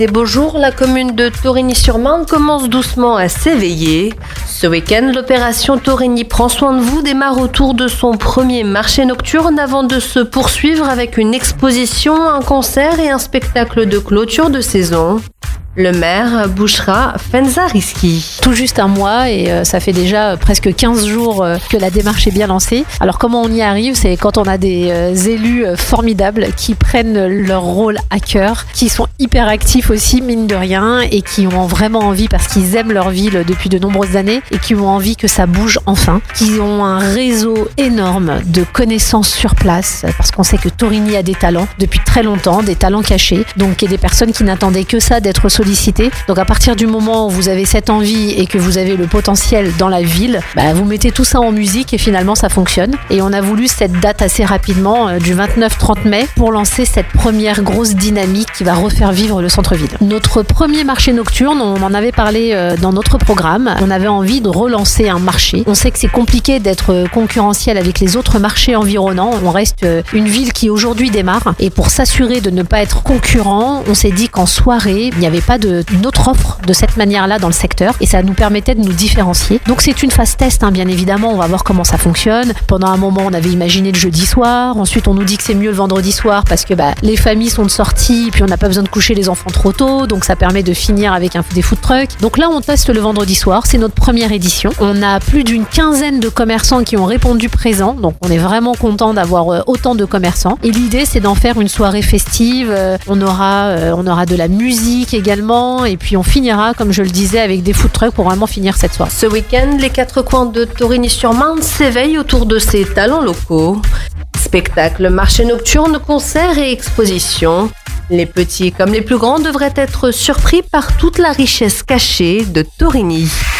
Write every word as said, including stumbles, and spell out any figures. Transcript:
Des beaux jours, la commune de Torigny-sur-Marne commence doucement à s'éveiller. Ce week-end, l'opération Torigny prend soin de vous démarre autour de son premier marché nocturne avant de se poursuivre avec une exposition, un concert et un spectacle de clôture de saison. Le maire, Bouchra Fenzariski. Tout juste un mois et euh, ça fait déjà presque quinze jours euh, que la démarche est bien lancée. Alors comment on y arrive? C'est quand on a des euh, élus euh, formidables qui prennent leur rôle à cœur, qui sont hyper actifs aussi, mine de rien, et qui ont vraiment envie, parce qu'ils aiment leur ville depuis de nombreuses années, et qui ont envie que ça bouge enfin, qui ont un réseau énorme de connaissances sur place, parce qu'on sait que Torigny a des talents depuis très longtemps, des talents cachés, donc il y a des personnes qui n'attendaient que ça, d'être sollicité. Donc à partir du moment où vous avez cette envie et que vous avez le potentiel dans la ville, bah, vous mettez tout ça en musique et finalement ça fonctionne. Et on a voulu cette date assez rapidement, euh, du vingt-neuf trente mai, pour lancer cette première grosse dynamique qui va refaire vivre le centre-ville. Notre premier marché nocturne, on en avait parlé euh, dans notre programme, on avait envie de relancer un marché. On sait que c'est compliqué d'être concurrentiel avec les autres marchés environnants. On reste euh, une ville qui aujourd'hui démarre, et pour s'assurer de ne pas être concurrent, on s'est dit qu'en soirée, il n'y avait pas de, une autre offre de cette manière-là dans le secteur, et ça nous permettait de nous différencier. Donc c'est une phase test, hein, bien évidemment, on va voir comment ça fonctionne. Pendant un moment, on avait imaginé le jeudi soir, ensuite on nous dit que c'est mieux le vendredi soir parce que bah, les familles sont de sortie, puis on n'a pas besoin de coucher les enfants trop tôt, donc ça permet de finir avec un, des food trucks. Donc là, on teste le vendredi soir, c'est notre première édition. On a plus d'une quinzaine de commerçants qui ont répondu présent, donc on est vraiment content d'avoir autant de commerçants. Et l'idée, c'est d'en faire une soirée festive. On aura, on aura de la musique également, et puis on finira, comme je le disais, avec des food trucks pour vraiment finir cette soirée. Ce week-end, les quatre coins de Torigny-sur-Marne s'éveillent autour de ces talents locaux. Spectacles, marchés nocturnes, concerts et expositions. Les petits comme les plus grands devraient être surpris par toute la richesse cachée de Torigny.